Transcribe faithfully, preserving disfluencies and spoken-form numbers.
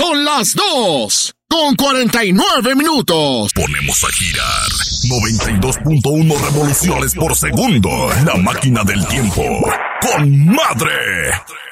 Son las dos con cuarenta y nueve minutos. Ponemos a girar noventa y dos punto uno revoluciones por segundo. La máquina del tiempo. ¡Con madre!